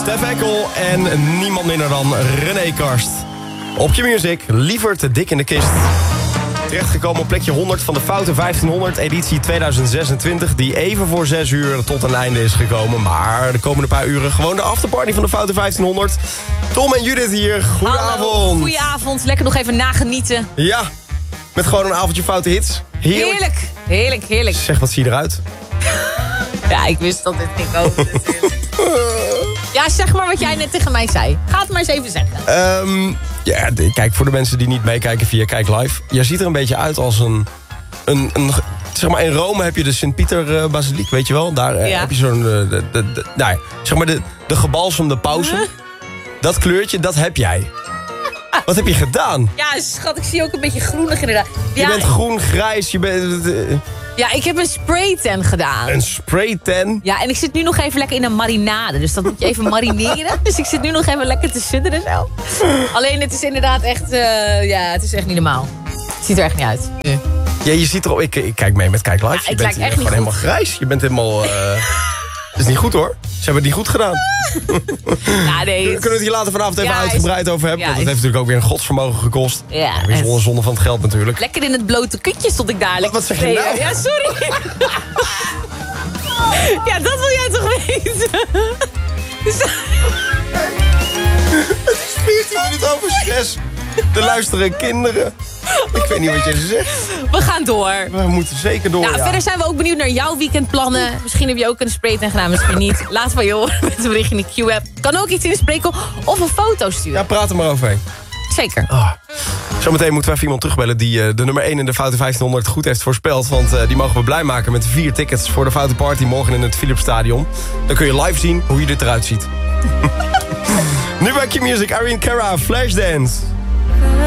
Stef Eckel en niemand minder dan René Karst. Op Q-Music, liever te dik in de kist. Terechtgekomen op plekje 100 van de Foute 1500 editie 2026... die even voor 6 uur tot een einde is gekomen. Maar de komende paar uren gewoon de afterparty van de Foute 1500. Tom en Judith hier, goedenavond. Hallo, goedenavond, lekker nog even nagenieten. Ja, met gewoon een avondje Foute Hits. Heerlijk, heerlijk, heerlijk. Zeg, wat zie je eruit? Ja, ik wist dat dit ging komen natuurlijk. Ja, zeg maar wat jij net tegen mij zei. Ga het maar eens even zeggen. Kijk, voor de mensen die niet meekijken via Kijk Live. Jij ziet er een beetje uit als een zeg maar in Rome heb je de Sint-Pieter basiliek, weet je wel? Daar heb je zo'n, zeg maar de gebalsemde pauze. Dat kleurtje, dat heb jij. Wat heb je gedaan? Ja, schat, ik zie ook een beetje groenig inderdaad. Je bent groen, grijs, je bent... Ja, ik heb een spraytan gedaan. Een spraytan? Ja, en ik zit nu nog even lekker in een marinade. Dus dat moet je even marineren. Dus ik zit nu nog even lekker te sudderen zo. Alleen het is inderdaad echt... het is echt niet normaal. Het ziet er echt niet uit. Ja, je ziet erop... Ik kijk mee met Kijk Live. Ja, je bent gewoon helemaal grijs. Je bent helemaal... Het is niet goed hoor. Ze hebben het niet goed gedaan. Ja, nee, Kunnen we het hier later vanavond even uitgebreid over hebben? Want het heeft natuurlijk ook weer een godsvermogen gekost. Ja, weer zonder zonde van het geld natuurlijk. Lekker in het blote kutje stond ik daar. Wat zeg je nou? Ja, sorry. Ja, dat wil jij toch weten? Het is 14 minuten over 6. Er luisteren kinderen. Ik weet niet wat je zegt. We gaan door. We moeten zeker door, Verder zijn we ook benieuwd naar jouw weekendplannen. Misschien heb je ook een spraytan gedaan, misschien niet. Laat van je horen met een bericht in de Q-app. Kan ook iets inspreken of een foto sturen. Ja, praat er maar overheen. Zeker. Zometeen moeten we even iemand terugbellen die de nummer 1 in de Foute 1500 goed heeft voorspeld. Want die mogen we blij maken met 4 tickets voor de Foute Party morgen in het Philipsstadion. Dan kun je live zien hoe je dit eruit ziet. Nu bij Q-Music, Irene Cara, Flashdance.